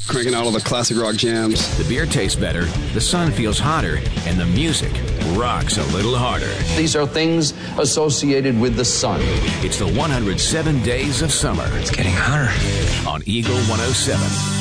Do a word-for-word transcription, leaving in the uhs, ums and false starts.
cranking out all the classic rock jams. The beer tastes better, the sun feels hotter, and the music rocks a little harder. These are things associated with the sun. It's the one hundred seven Days of Summer. It's getting hotter. On Eagle one oh seven.